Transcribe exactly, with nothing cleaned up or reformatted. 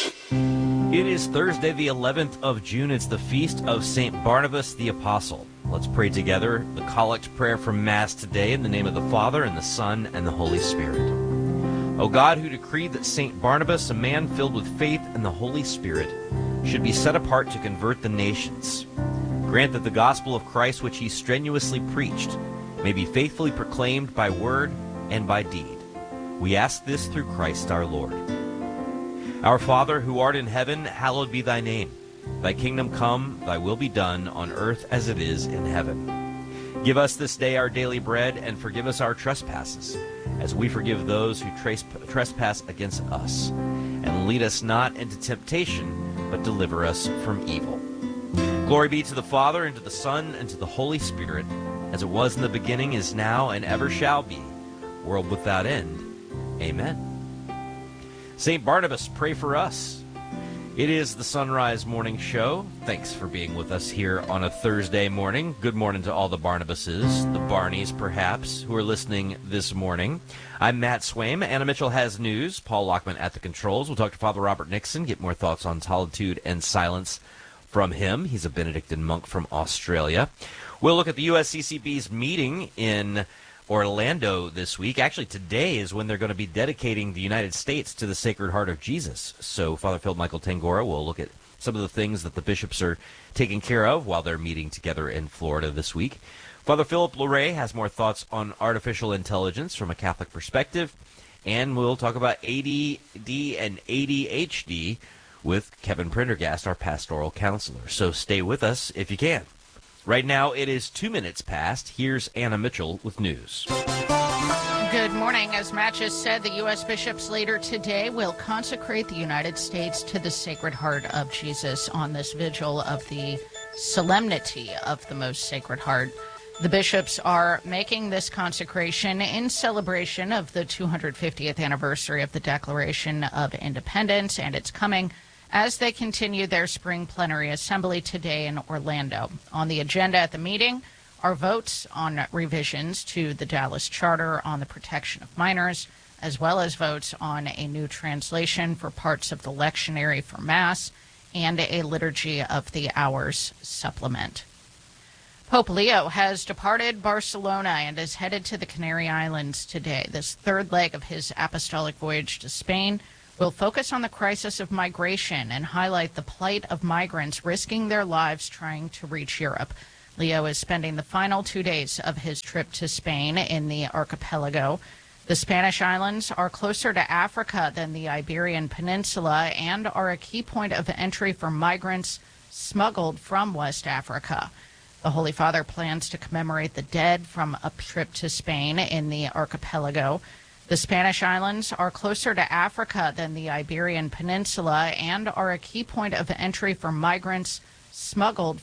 It is Thursday, the eleventh of June. It's the feast of Saint Barnabas the Apostle. Let's pray together the collect prayer from Mass today in the name of the Father, and the Son, and the Holy Spirit. O God, who decreed that Saint Barnabas, a man filled with faith and the Holy Spirit, should be set apart to convert the nations, grant that the gospel of Christ, which he strenuously preached, may be faithfully proclaimed by word and by deed. We ask this through Christ our Lord. Our Father, who art in heaven, hallowed be thy name. Thy kingdom come, thy will be done, on earth as it is in heaven. Give us this day our daily bread, and forgive us our trespasses, as we forgive those who trace, trespass against us. And lead us not into temptation, but deliver us from evil. Glory be to the Father, and to the Son, and to the Holy Spirit, as it was in the beginning, is now, and ever shall be, world without end. Amen. Saint Barnabas, pray for us. It is the Sunrise Morning Show. Thanks for being with us here on a Thursday morning. Good morning to all the Barnabases, the Barneys perhaps, who are listening this morning. I'm Matt Swaim. Anna Mitchell has news. Paul Lockman at the controls. We'll talk to Father Robert Nixon, get more thoughts on solitude and silence from him. He's a Benedictine monk from Australia. We'll look at the U S C C B's meeting in Orlando this week. Actually, today is when they're going to be dedicating the United States to the Sacred Heart of Jesus. So Father Phil Michael Tangora will look at some of the things that the bishops are taking care of while they're meeting together in Florida this week. Father Philip Luray has more thoughts on artificial intelligence from a Catholic perspective. And we'll talk about A D D and A D H D with Kevin Prendergast, our pastoral counselor. So stay with us if you can. Right now, it is two minutes past. Here's Anna Mitchell with news. Good morning. As Matt just said, the U S bishops later today will consecrate the United States to the Sacred Heart of Jesus on this vigil of the Solemnity of the Most Sacred Heart. The bishops are making this consecration in celebration of the two hundred fiftieth anniversary of the Declaration of Independence and its coming, as they continue their spring plenary assembly today in Orlando. On the agenda at the meeting are votes on revisions to the Dallas Charter on the protection of minors, as well as votes on a new translation for parts of the lectionary for Mass and a Liturgy of the Hours supplement. Pope Leo has departed Barcelona and is headed to the Canary Islands today. This third leg of his apostolic voyage to Spain will focus on the crisis of migration and highlight the plight of migrants risking their lives trying to reach Europe. Leo is spending the final two days of his trip to Spain in the archipelago. The Spanish islands are closer to Africa than the Iberian Peninsula and are a key point of entry for migrants smuggled from West Africa. The Holy Father plans to commemorate the dead from a trip to Spain in the archipelago. The Spanish islands are closer to Africa than the Iberian Peninsula and are a key point of entry for migrants smuggled